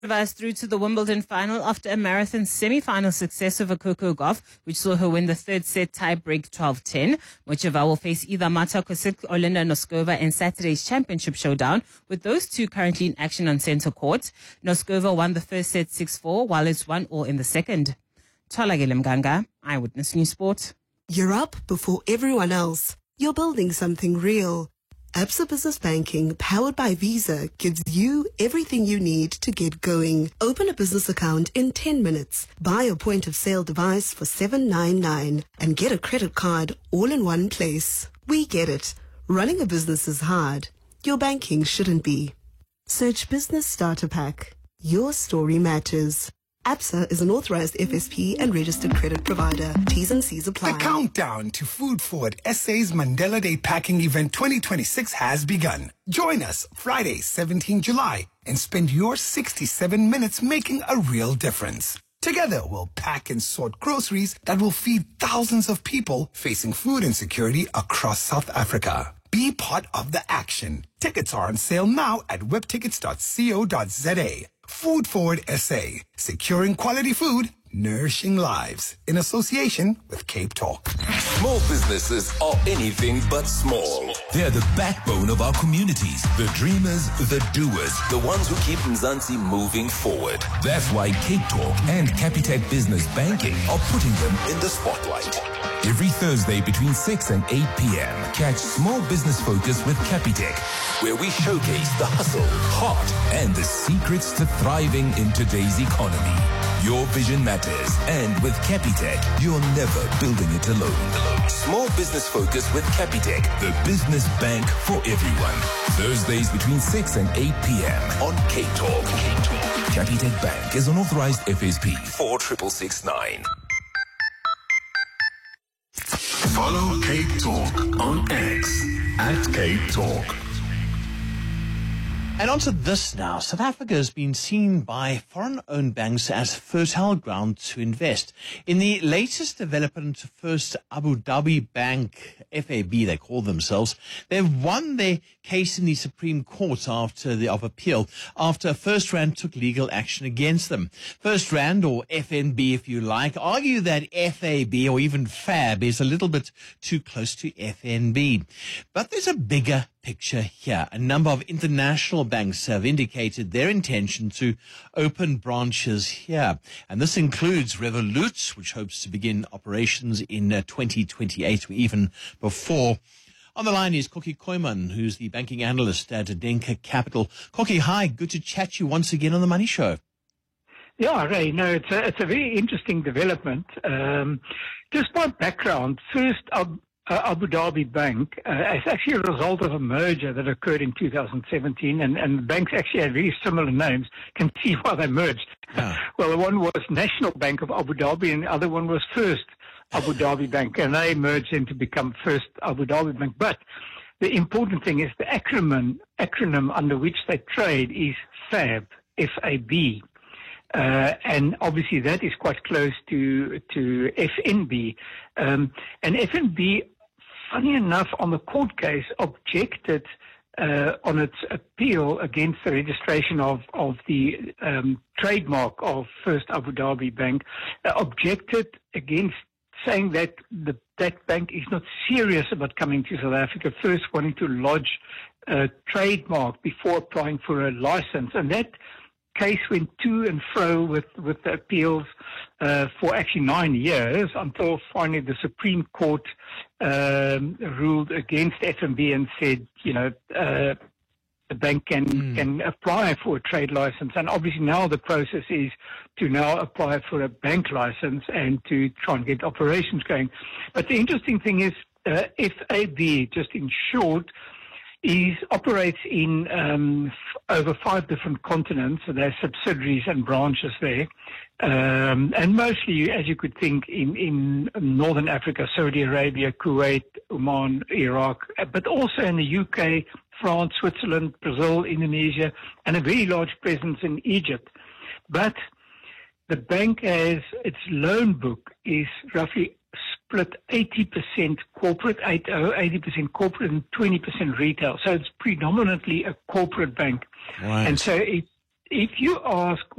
Advanced through to the Wimbledon final after a marathon semi-final success over Coco Gauff, which saw her win the third set tie-break 12-10. Muchova will face either Marta Kostyuk or Linda Noskova in Saturday's championship showdown, with those two currently in action on centre court. Noskova won the first set 6-4, while it's 1-1 in the second. Tholakele Mganga, Eyewitness News Sport. You're up before everyone else. You're building something real. Absa Business Banking, powered by Visa, gives you everything you need to get going. Open a business account in 10 minutes. Buy a point-of-sale device for $7.99 and get a credit card all in one place. We get it. Running a business is hard. Your banking shouldn't be. Search Business Starter Pack. Your story matters. Absa is an authorized FSP and registered credit provider. T's and C's apply. The countdown to Food Forward SA's Mandela Day Packing Event 2026 has begun. Join us Friday, 17 July, and spend your 67 minutes making a real difference. Together, we'll pack and sort groceries that will feed thousands of people facing food insecurity across South Africa. Be part of the action. Tickets are on sale now at webtickets.co.za. Food Forward SA, securing quality food, nourishing lives, in association with Cape Talk. Small businesses are anything but small. They're the backbone of our communities, the dreamers, the doers, the ones who keep Mzansi moving forward. That's why Cape Talk and Capitec Business Banking are putting them in the spotlight. Every Thursday between 6 and 8 p.m., catch Small Business Focus with Capitec, where we showcase the hustle, heart, and the secrets to thriving in today's economy. Your vision matters, and with Capitec, you're never building it alone. Small Business Focus with Capitec, the business bank for everyone. Thursdays between 6 and 8 p.m. on K-Talk. Capitec Bank is an authorized FSP 46669. Follow Cape Talk on X at Cape Talk. And on to this now. South Africa has been seen by foreign-owned banks as fertile ground to invest. In the latest development, First Abu Dhabi Bank, FAB they call themselves, they've won their case in the Supreme Court of appeal after First Rand took legal action against them. First Rand, or FNB if you like, argue that FAB or even FAB is a little bit too close to FNB. But there's a bigger picture here. A number of international banks have indicated their intention to open branches here. And this includes Revolut, which hopes to begin operations in 2028 or even before. On the line is Koki Koiman, who's the banking analyst at Denker Capital. Koki, hi. Good to chat you once again on The Money Show. Yeah, Ray, no, it's a very interesting development. Just by background, first, Abu Dhabi Bank is actually a result of a merger that occurred in 2017, and the banks actually had very similar names. Can see why they merged. Yeah. Well, the one was National Bank of Abu Dhabi, and the other one was First Abu Dhabi Bank, and they merged into become First Abu Dhabi Bank. But the important thing is the acronym under which they trade is FAB, F-A-B. And obviously that is quite close to FNB. And FNB, funny enough, on the court case, objected on its appeal against the registration of the trademark of First Abu Dhabi Bank, objected against saying that that bank is not serious about coming to South Africa, first wanting to lodge a trademark before applying for a license. And that case went to and fro with the appeals for actually 9 years, until finally the Supreme Court ruled against FNB and said, the bank can apply for a trade license. And obviously now the process is to now apply for a bank license and to try and get operations going. But the interesting thing is FAB, just in short, operates in over 5 different continents. So there's subsidiaries and branches there. And mostly, as you could think, in Northern Africa, Saudi Arabia, Kuwait, Oman, Iraq, but also in the UK, France, Switzerland, Brazil, Indonesia, and a very large presence in Egypt. But the bank has, its loan book is roughly split 80% corporate, 80% corporate and 20% retail. So it's predominantly a corporate bank. Right. And so If you ask